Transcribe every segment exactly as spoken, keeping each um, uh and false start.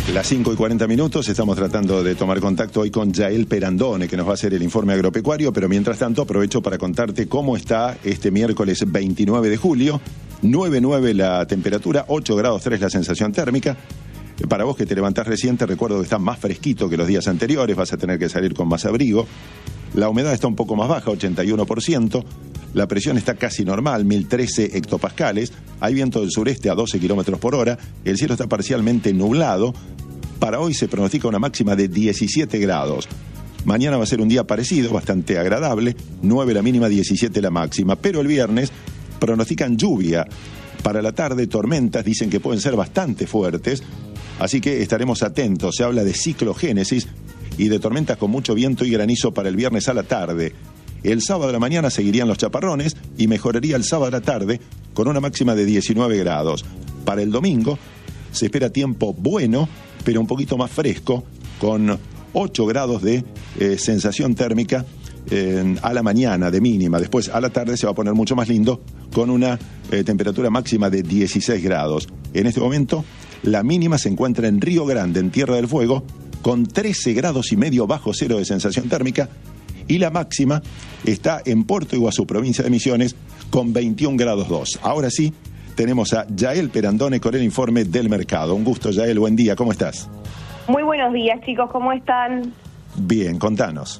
Las cinco y cuarenta minutos, estamos tratando de tomar contacto hoy con Yael Perandone, que nos va a hacer el informe agropecuario, pero mientras tanto aprovecho para contarte cómo está este miércoles veintinueve de julio, nueve punto nueve la temperatura, ocho grados tres la sensación térmica. Para vos que te levantás recién, te recuerdo que está más fresquito que los días anteriores, vas a tener que salir con más abrigo. La humedad está un poco más baja, ochenta y uno por ciento. La presión está casi normal, mil trece hectopascales. Hay viento del sureste a doce kilómetros por hora. El cielo está parcialmente nublado. Para hoy se pronostica una máxima de diecisiete grados. Mañana va a ser un día parecido, bastante agradable. nueve la mínima, diecisiete la máxima. Pero el viernes pronostican lluvia. Para la tarde, tormentas, dicen que pueden ser bastante fuertes. Así que estaremos atentos. Se habla de ciclogénesis y de tormentas con mucho viento y granizo para el viernes a la tarde. El sábado de la mañana seguirían los chaparrones y mejoraría el sábado a la tarde con una máxima de diecinueve grados. Para el domingo se espera tiempo bueno, pero un poquito más fresco, con ocho grados de eh, sensación térmica eh, a la mañana de mínima. Después a la tarde se va a poner mucho más lindo con una eh, temperatura máxima de dieciséis grados. En este momento la mínima se encuentra en Río Grande, en Tierra del Fuego, con trece grados y medio bajo cero de sensación térmica, y la máxima está en Puerto Iguazú, provincia de Misiones, con veintiún grados dos. Ahora sí, tenemos a Yael Perandone con el informe del mercado. Un gusto, Yael, buen día, ¿cómo estás? Muy buenos días, chicos, ¿cómo están? Bien, contanos.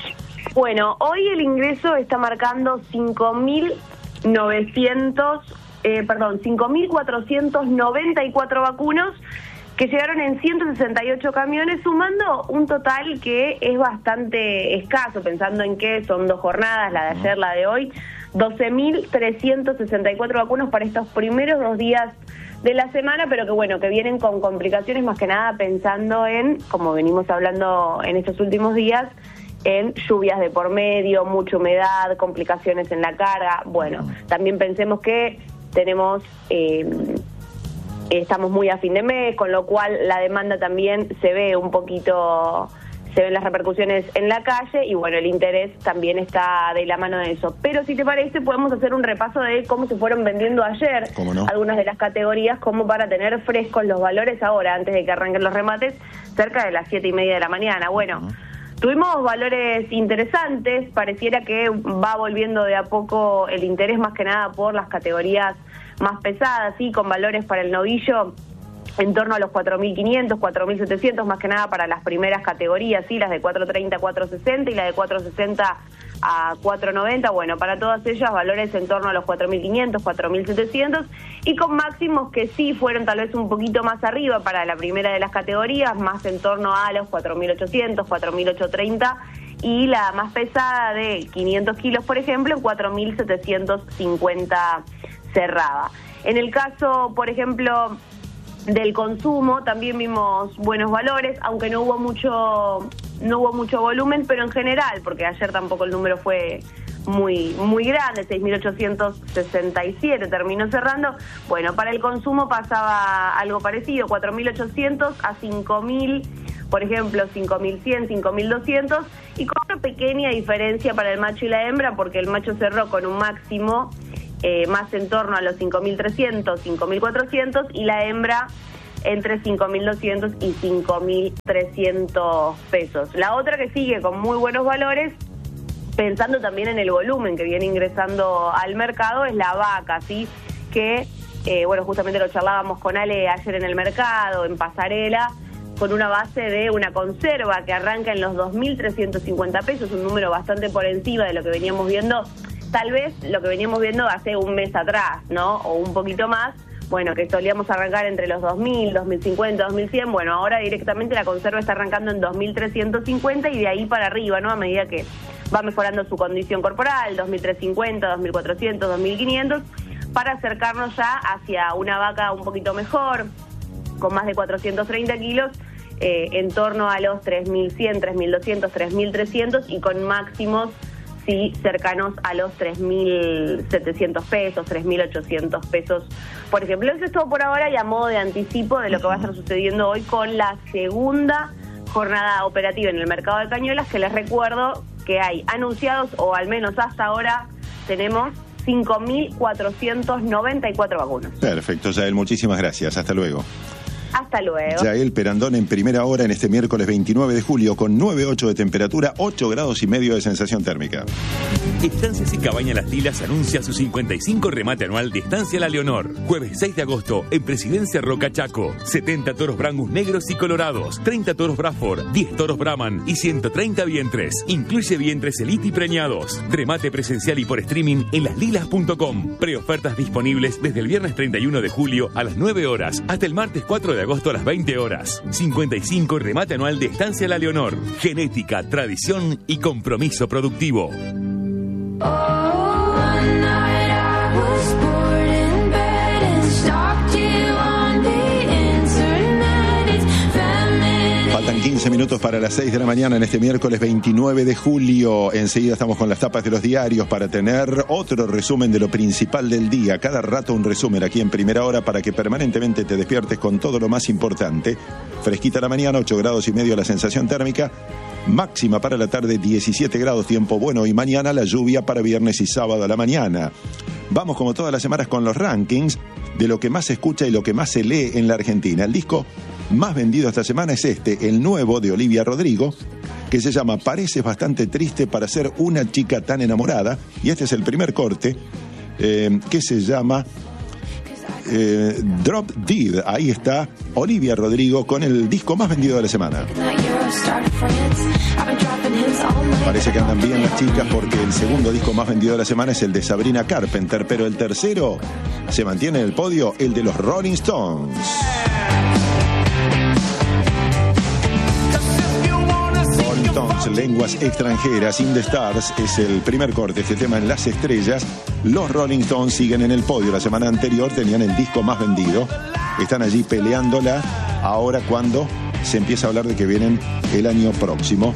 Bueno, hoy el ingreso está marcando cinco mil novecientos, eh, perdón, cinco mil cuatrocientos noventa y cuatro vacunos, que llegaron en ciento sesenta y ocho camiones, sumando un total que es bastante escaso, pensando en que son dos jornadas, la de ayer, la de hoy, doce mil trescientos sesenta y cuatro vacunos para estos primeros dos días de la semana, pero que bueno, que vienen con complicaciones más que nada pensando en, como venimos hablando en estos últimos días, en lluvias de por medio, mucha humedad, complicaciones en la carga. Bueno, también pensemos que tenemos... Eh, Estamos muy a fin de mes, con lo cual la demanda también se ve un poquito, se ven las repercusiones en la calle y bueno, el interés también está de la mano de eso. Pero si te parece, podemos hacer un repaso de cómo se fueron vendiendo ayer no? algunas de las categorías, como para tener frescos los valores ahora, antes de que arranquen los remates, cerca de las siete y media de la mañana. Bueno, uh-huh. Tuvimos valores interesantes, pareciera que va volviendo de a poco el interés más que nada por las categorías más pesadas, sí, con valores para el novillo en torno a los cuatro mil quinientos, cuatro mil setecientos, más que nada para las primeras categorías, sí, las de cuatro treinta a cuatro sesenta y la de cuatro sesenta a cuatro noventa, bueno, para todas ellas valores en torno a los cuatro mil quinientos, cuatro mil setecientos, y con máximos que sí fueron tal vez un poquito más arriba para la primera de las categorías, más en torno a los cuatro mil ochocientos, cuatro mil ochocientos treinta, y la más pesada de quinientos kilos, por ejemplo, en cuatro mil setecientos cincuenta cerrada. En el caso, por ejemplo, del consumo, también vimos buenos valores, aunque no hubo mucho no hubo mucho volumen, pero en general, porque ayer tampoco el número fue muy muy grande, seis mil ochocientos sesenta y siete terminó cerrando. Bueno, para el consumo pasaba algo parecido, cuatro mil ochocientos a cinco mil, por ejemplo, cinco mil cien, cinco mil doscientos, y con una pequeña diferencia para el macho y la hembra, porque el macho cerró con un máximo Eh, más en torno a los cinco mil trescientos, cinco mil cuatrocientos, y la hembra entre cinco mil doscientos y cinco mil trescientos pesos. La otra que sigue con muy buenos valores, pensando también en el volumen que viene ingresando al mercado, es la vaca, ¿sí? Que, eh, bueno, justamente lo charlábamos con Ale ayer en el mercado, en Pasarela, con una base de una conserva que arranca en los dos mil trescientos cincuenta pesos, un número bastante por encima de lo que veníamos viendo, tal vez lo que veníamos viendo hace un mes atrás, ¿no? O un poquito más, bueno, que solíamos arrancar entre los dos mil, dos mil cincuenta, dos mil cien, bueno, ahora directamente la conserva está arrancando en dos mil trescientos cincuenta y de ahí para arriba, ¿no? A medida que va mejorando su condición corporal, dos mil trescientos cincuenta, dos mil cuatrocientos, dos mil quinientos, para acercarnos ya hacia una vaca un poquito mejor, con más de cuatrocientos treinta kilos, eh, en torno a los tres mil cien, tres mil doscientos, tres mil trescientos y con máximos sí cercanos a los tres mil setecientos pesos, tres mil ochocientos pesos, por ejemplo. Eso es todo por ahora y a modo de anticipo de lo que va a estar sucediendo hoy con la segunda jornada operativa en el mercado de cañuelas, que les recuerdo que hay anunciados, o al menos hasta ahora tenemos cinco mil cuatrocientos noventa y cuatro vacunos. Perfecto, Yael, muchísimas gracias. Hasta luego. Hasta luego. Yael Perandón en primera hora en este miércoles veintinueve de julio con nueve coma ocho de temperatura, ocho grados y medio de sensación térmica. Estancias y Cabañas Las Lilas anuncia su cincuenta y cinco remate anual de Estancia La Leonor. Jueves seis de agosto en Presidencia Roca Chaco. setenta toros Brangus negros y colorados, treinta toros Braford, diez toros Brahman y ciento treinta vientres. Incluye vientres Elite y preñados. Remate presencial y por streaming en las lilas punto com. Preofertas disponibles desde el viernes treinta y uno de julio a las nueve horas hasta el martes cuatro de agosto a las veinte horas. cincuenta y cinco remate anual de Estancia La Leonor. Genética, tradición y compromiso productivo. Faltan quince minutos para las seis de la mañana en este miércoles veintinueve de julio. Enseguida estamos con las tapas de los diarios para tener otro resumen de lo principal del día. Cada rato un resumen aquí en Primera Hora para que permanentemente te despiertes con todo lo más importante. Fresquita la mañana, ocho grados y medio la sensación térmica. Máxima para la tarde, diecisiete grados, tiempo bueno. Y mañana la lluvia para viernes y sábado a la mañana. Vamos como todas las semanas con los rankings de lo que más se escucha y lo que más se lee en la Argentina. El disco más vendido esta semana es este, el nuevo de Olivia Rodrigo, que se llama Pareces bastante triste para ser una chica tan enamorada. Y este es el primer corte, eh, que se llama eh, Drop Dead. Ahí está Olivia Rodrigo con el disco más vendido de la semana. Parece que andan bien las chicas porque el segundo disco más vendido de la semana es el de Sabrina Carpenter, pero el tercero se mantiene en el podio, el de los Rolling Stones. Rolling Stones, lenguas extranjeras, In the Stars, es el primer corte, este tema en Las Estrellas. Los Rolling Stones siguen en el podio. La semana anterior tenían el disco más vendido. Están allí peleándola ahora cuando se empieza a hablar de que vienen el año próximo.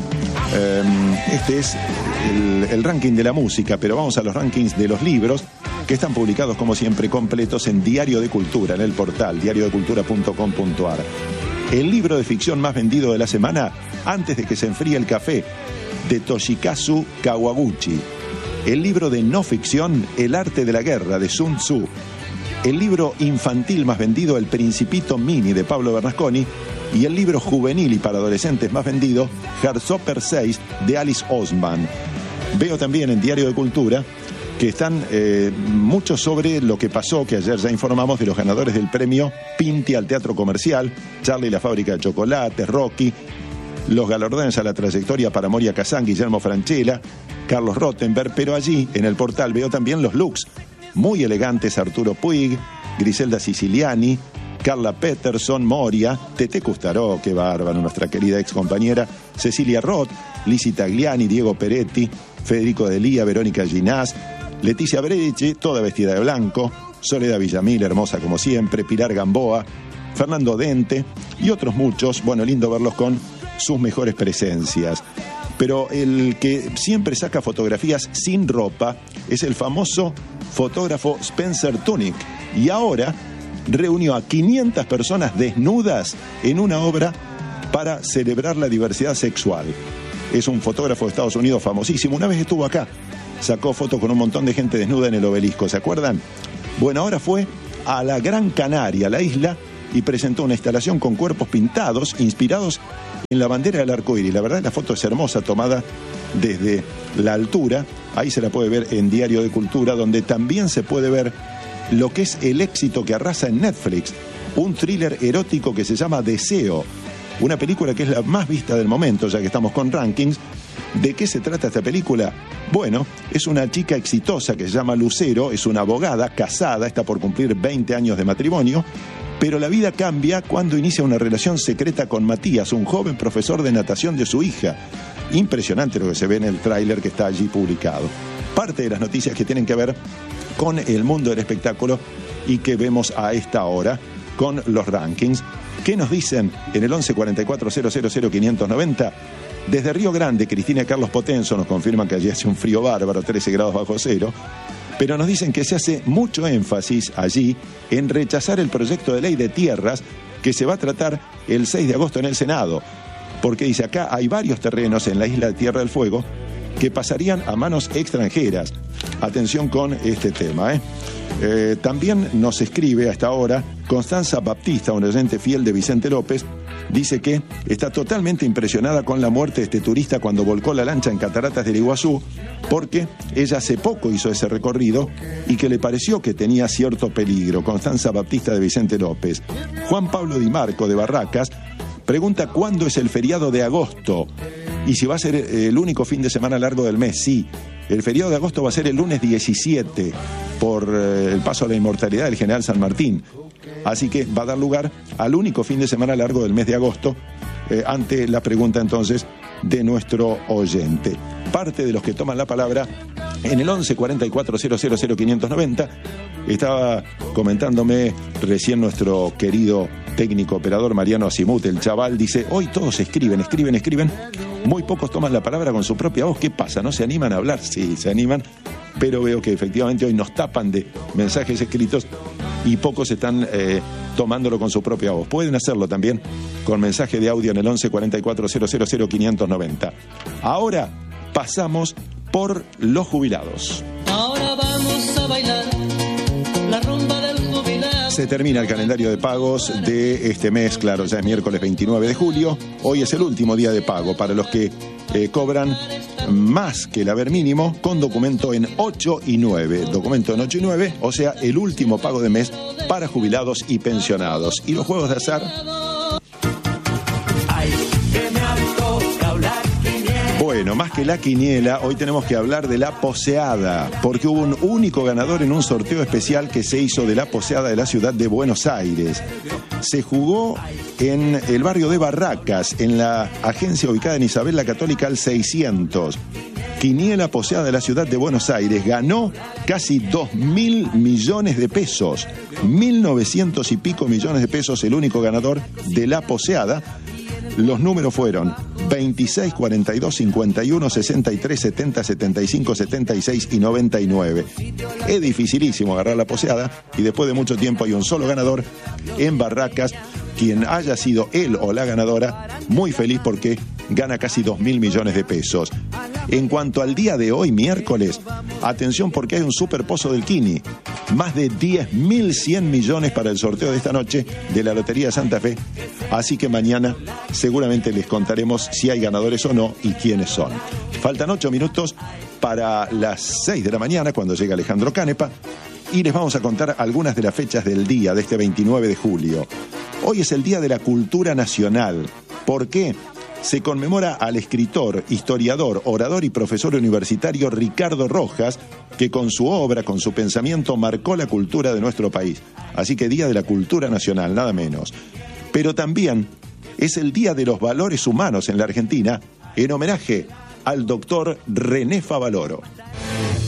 Este es el, el ranking de la música, pero vamos a los rankings de los libros, que están publicados como siempre completos en Diario de Cultura, en el portal diario de cultura punto com punto a r. El libro de ficción más vendido de la semana, Antes de que se enfríe el café, de Toshikazu Kawaguchi. El libro de no ficción, El arte de la guerra, de Sun Tzu. El libro infantil más vendido, El Principito Mini, de Pablo Bernasconi. Y el libro juvenil y para adolescentes más vendido, Herzogger seis, de Alice Osman. Veo también en Diario de Cultura que están eh, mucho sobre lo que pasó, que ayer ya informamos de los ganadores del premio Pinti al Teatro Comercial, Charlie y la Fábrica de Chocolates, Rocky, los galardones a la trayectoria para Moria Kazan, Guillermo Francella, Carlos Rottenberg, pero allí en el portal veo también los looks muy elegantes, Arturo Puig, Griselda Siciliani, Carla Peterson, Moria, Tete Custaró, qué bárbaro, nuestra querida ex compañera, Cecilia Roth, Lizzy Tagliani, Diego Peretti, Federico Delía, Verónica Ginás, Leticia Breche, toda vestida de blanco, Soledad Villamil, hermosa como siempre, Pilar Gamboa, Fernando Dente y otros muchos. Bueno, lindo verlos con sus mejores presencias. Pero el que siempre saca fotografías sin ropa es el famoso fotógrafo Spencer Tunick. Y ahora reunió a quinientas personas desnudas en una obra para celebrar la diversidad sexual. Es un fotógrafo de Estados Unidos famosísimo. Una vez estuvo acá, sacó fotos con un montón de gente desnuda en el obelisco, ¿se acuerdan? Bueno, ahora fue a la Gran Canaria, la isla, y presentó una instalación con cuerpos pintados, inspirados en la bandera del arco iris. La verdad, la foto es hermosa, tomada desde la altura. Ahí se la puede ver en Diario de Cultura, donde también se puede ver lo que es el éxito que arrasa en Netflix, un thriller erótico que se llama Deseo, una película que es la más vista del momento, ya que estamos con rankings. ¿De qué se trata esta película? Bueno, es una chica exitosa que se llama Lucero, es una abogada, casada, está por cumplir veinte años de matrimonio, pero la vida cambia cuando inicia una relación secreta con Matías, un joven profesor de natación de su hija. Impresionante lo que se ve en el tráiler que está allí publicado. Parte de las noticias que tienen que ver con el mundo del espectáculo y que vemos a esta hora con los rankings. ¿Qué nos dicen en el once cuarenta y cuatro cero cero cero quinientos noventa? Desde Río Grande, Cristina y Carlos Potenzo nos confirman que allí hace un frío bárbaro, trece grados bajo cero, pero nos dicen que se hace mucho énfasis allí en rechazar el proyecto de ley de tierras que se va a tratar el seis de agosto en el Senado, porque dice acá hay varios terrenos en la isla de Tierra del Fuego que pasarían a manos extranjeras. Atención con este tema, ¿eh? Eh, también nos escribe hasta ahora Constanza Baptista, una oyente fiel de Vicente López. Dice que está totalmente impresionada con la muerte de este turista cuando volcó la lancha en Cataratas del Iguazú, porque ella hace poco hizo ese recorrido y que le pareció que tenía cierto peligro. Constanza Baptista de Vicente López. Juan Pablo Di Marco de Barracas pregunta cuándo es el feriado de agosto y si va a ser el único fin de semana largo del mes. Sí, el feriado de agosto va a ser el lunes diecisiete por el paso a la inmortalidad del general San Martín. Así que va a dar lugar al único fin de semana largo del mes de agosto, eh, ante la pregunta entonces de nuestro oyente. Parte de los que toman la palabra en el once cuarenta y cuatro cero cero cero quinientos noventa. Estaba comentándome recién nuestro querido técnico operador Mariano Asimut, el chaval, dice, hoy todos escriben, escriben, escriben, muy pocos toman la palabra con su propia voz. ¿Qué pasa? ¿No se animan a hablar? Sí, se animan, pero veo que efectivamente hoy nos tapan de mensajes escritos y pocos están eh, tomándolo con su propia voz. Pueden hacerlo también con mensaje de audio en el once cuarenta y cuatro cero cero cero quinientos noventa. Ahora pasamos por los jubilados. Ahora vamos a bailar la rumba del jubilado. Se termina el calendario de pagos de este mes, claro, ya es miércoles veintinueve de julio. Hoy es el último día de pago para los que eh, cobran más que el haber mínimo con documento en ocho y nueve. Documento en ocho y nueve, o sea, el último pago de mes para jubilados y pensionados. Y los juegos de azar. Bueno, más que la quiniela, hoy tenemos que hablar de la poseada, porque hubo un único ganador en un sorteo especial que se hizo de la poseada de la ciudad de Buenos Aires. Se jugó en el barrio de Barracas, en la agencia ubicada en Isabel la Católica al seiscientos. Quiniela poseada de la ciudad de Buenos Aires, ganó casi dos mil millones de pesos, mil novecientos y pico millones de pesos, el único ganador de la poseada. Los números fueron veintiséis, cuarenta y dos, cincuenta y uno, sesenta y tres, setenta, setenta y cinco, setenta y seis y noventa y nueve. Es dificilísimo agarrar la poseada y después de mucho tiempo hay un solo ganador en Barracas. Quien haya sido él o la ganadora, muy feliz porque gana casi dos mil millones de pesos. En cuanto al día de hoy, miércoles, atención porque hay un super pozo del Kini. Más de diez mil cien millones para el sorteo de esta noche de la Lotería de Santa Fe. Así que mañana seguramente les contaremos si hay ganadores o no y quiénes son. Faltan ocho minutos para las seis de la mañana cuando llega Alejandro Canepa y les vamos a contar algunas de las fechas del día de este veintinueve de julio. Hoy es el Día de la Cultura Nacional. ¿Por qué? Se conmemora al escritor, historiador, orador y profesor universitario Ricardo Rojas, que con su obra, con su pensamiento, marcó la cultura de nuestro país. Así que Día de la Cultura Nacional, nada menos. Pero también es el Día de los Valores Humanos en la Argentina, en homenaje al doctor René Favaloro.